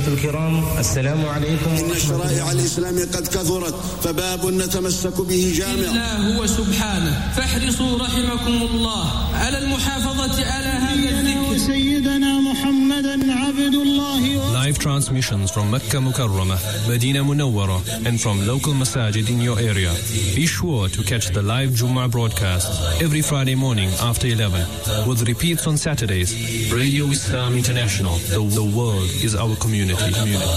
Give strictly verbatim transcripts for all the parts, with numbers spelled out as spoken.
الأحبة الكرام السلام عليكم. إن الشرائع الإسلام قد كثرت فباب نتمسك به جامع إلا هو سبحانه، فاحرصوا رحمكم الله على المحافظة على هذا الذكر. سيدنا محمدا عبد الله. Live transmissions from Mecca Mukarramah, Medina Munawwara and from local masajid in your area. Be sure to catch the live Jummah broadcast every Friday morning after eleven with repeats on Saturdays. Radio Islam International, the, the world is our community. community.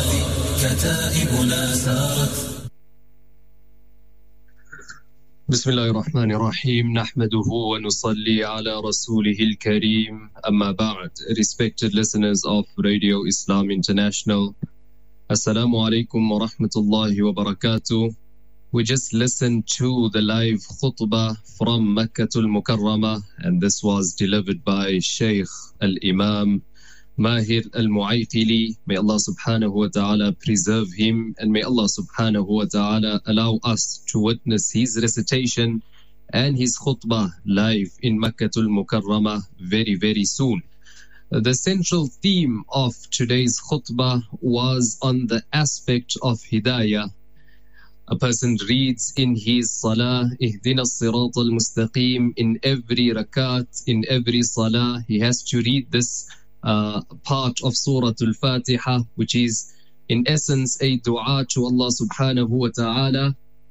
بسم الله الرحمن الرحيم نحمده ونصلي على رسوله الكريم أما بعد. Respected listeners of Radio Islam International, Assalamu alaikum wa rahmatullahi wa barakatuh. We just listened to the live khutbah from Makkatul Mukarramah, and this was delivered by Shaykh Al-Imam Mahir Al-Mu'ayqili. May Allah subhanahu wa ta'ala preserve him, and may Allah subhanahu wa ta'ala allow us to witness his recitation and his khutbah live in Makkatul Mukarramah very, very soon. The central theme of today's khutbah was on the aspect of hidayah. A person reads in his salah, Ihdina as-sirat al-mustaqim, in every rakat, in every salah, he has to read this Uh, part of Surah Al-Fatiha, which is in essence a dua to Allah subhanahu wa ta'ala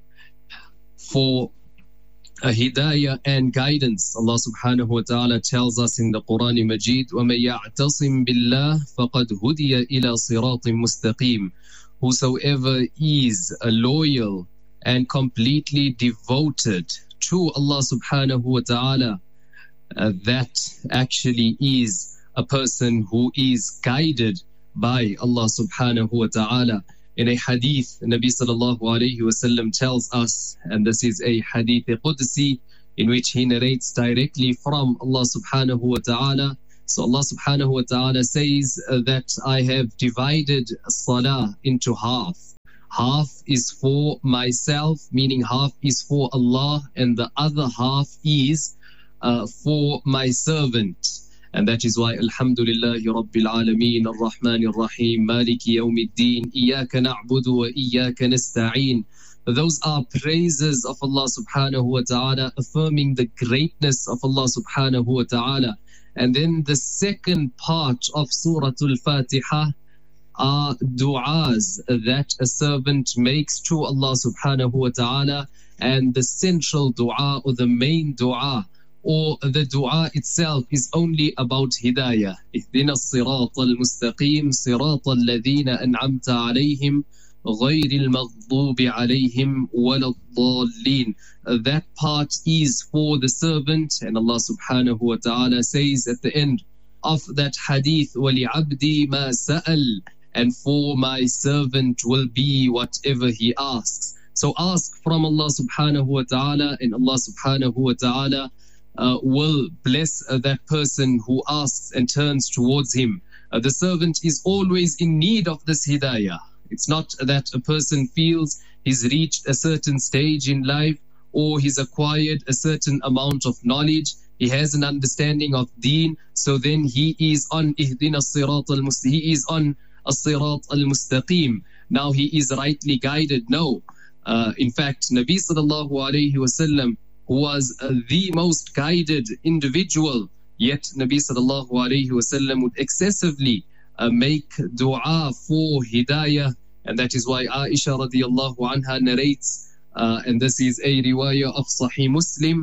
for a hidayah and guidance. Allah subhanahu wa ta'ala tells us in the Quran Majid, وَمَن يَعْتَصِم بِاللَّهِ فَقَدْ هُدِيَ إِلَى صِرَاطٍ مُسْتَقِيمٍ. Whosoever is a loyal and completely devoted to Allah subhanahu wa ta'ala, uh, that actually is a person who is guided by Allah subhanahu wa ta'ala. In a hadith, Nabi sallallahu alayhi wa sallam tells us, and this is a hadith Qudsi, in which he narrates directly from Allah subhanahu wa ta'ala. So Allah subhanahu wa ta'ala says uh, that I have divided salah into half. Half is for myself, meaning half is for Allah, and the other half is uh, for my servant. And that is why Alhamdulillahi Rabbil Alameen Ar-Rahman Ar-Rahim Maliki Yawmiddin Iyaka na'budu wa Iyaka nasta'een. Those are praises of Allah subhanahu wa ta'ala, affirming the greatness of Allah subhanahu wa ta'ala. And then the second part of Surah Al-Fatiha are du'as that a servant makes to Allah subhanahu wa ta'ala, and the central du'a or the main du'a or the dua itself is only about hidayah. Ihdina as-sirat al-mustaqim sirat alladhina an'amta alayhim ghayri al-maghdubi alayhim waladdallin. That part is for the servant, and Allah subhanahu wa ta'ala says at the end of that hadith, وَلِعَبْدِي مَا سَأَلْ, and for my servant will be whatever he asks. So ask from Allah subhanahu wa ta'ala, and Allah subhanahu wa ta'ala Uh, will bless uh, that person who asks and turns towards him. Uh, the servant is always in need of this hidayah. It's not that a person feels he's reached a certain stage in life or he's acquired a certain amount of knowledge, he has an understanding of deen, so then he is on Ihdina as-sirat al-mustaqim, he is on as-sirat al-mustaqim. Now he is rightly guided. No. Uh, in fact, Nabi sallallahu alayhi wa sallam was uh, the most guided individual, yet Nabi sallallahu alayhi wa sallam would excessively uh, make dua for hidayah, and that is why Aisha radiyallahu anha narrates, uh, and this is a riwayah of Sahih Muslim,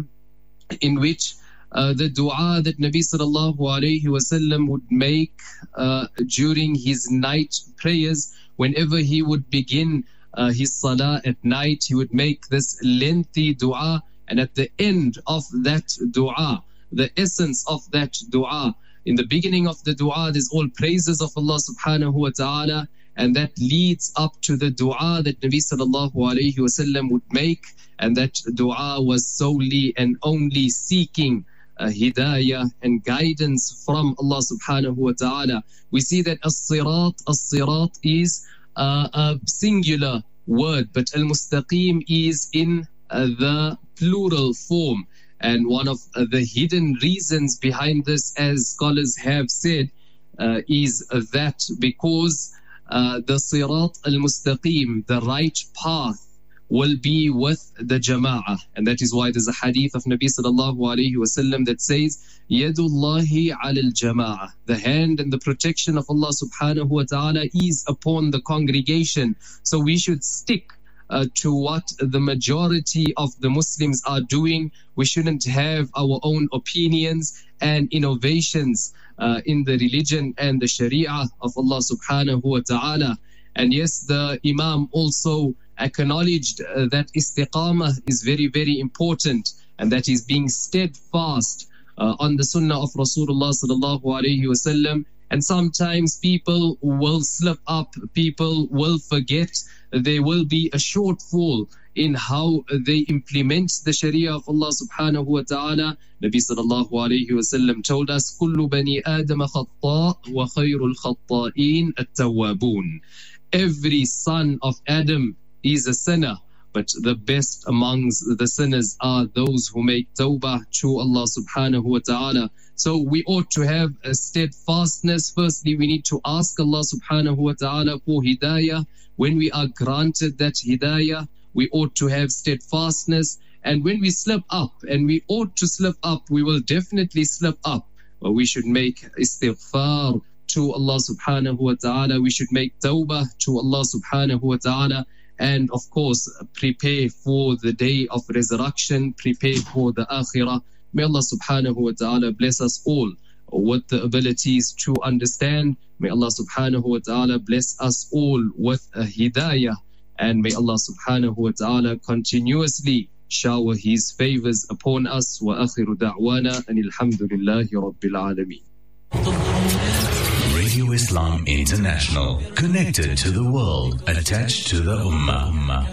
in which uh, the dua that Nabi sallallahu alayhi wa sallam would make uh, during his night prayers, whenever he would begin uh, his salah at night, he would make this lengthy dua. And at the end of that dua, the essence of that dua, in the beginning of the dua, there's all praises of Allah subhanahu wa ta'ala, and that leads up to the dua that Nabi sallallahu alayhi wa sallam would make, and that dua was solely and only seeking uh, hidayah and guidance from Allah subhanahu wa ta'ala. We see that as-sirat, as-sirat is uh, a singular word, but al-mustaqim is in uh, the plural form, and one of uh, the hidden reasons behind this, as scholars have said, uh, is uh, that because uh, the sirat al-mustaqim, the right path, will be with the jama'ah. And that is why there's a hadith of Nabi sallallahu alayhi wasallam that says, Yadullahi alal jama'ah. The hand and the protection of Allah subhanahu wa ta'ala is upon the congregation. So we should stick uh, to what the majority of the Muslims are doing. We shouldn't have our own opinions and innovations uh, in the religion and the sharia of Allah subhanahu wa ta'ala. And yes, the Imam also acknowledged uh, that istiqamah is very, very important, and that is being steadfast uh, on the sunnah of Rasulullah sallallahu alayhi wasallam. And sometimes people will slip up, people will forget, there will be a shortfall in how they implement the sharia of Allah subhanahu wa ta'ala. Nabi sallallahu alayhi wasallam told us, Kullu bani Adam khatta wa khayrul khatta'in at-tawwabun. Every son of Adam is a sinner, but the best amongst the sinners are those who make tawbah to Allah subhanahu wa ta'ala. So we ought to have a steadfastness. Firstly, we need to ask Allah subhanahu wa ta'ala for hidayah. When we are granted that hidayah, we ought to have steadfastness. And when we slip up, and we ought to slip up, we will definitely slip up. But we should make istighfar to Allah subhanahu wa ta'ala. We should make tawbah to Allah subhanahu wa ta'ala. And of course, prepare for the day of resurrection, prepare for the akhirah. May Allah subhanahu wa ta'ala bless us all with the abilities to understand. May Allah subhanahu wa ta'ala bless us all with a hidayah. And may Allah subhanahu wa ta'ala continuously shower His favors upon us. Wa akhiru da'wana anil hamdulillahi rabbil alameen. Radio Islam International, connected to the world, attached to the Ummah.